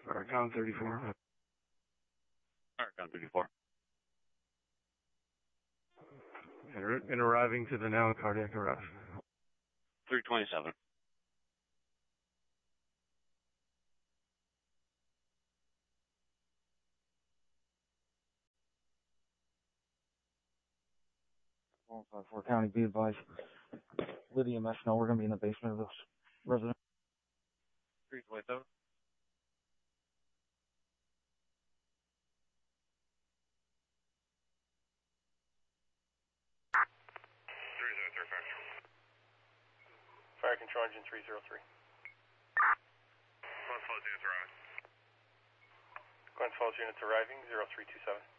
Arcon 34. Arcon 34. And arriving to the now cardiac arrest. 327. Fort County, be advised. Lydia Mesh, no, we're going to be in the basement of this residence. 327. Fire control engine 303. Glen Falls units arriving, 0327.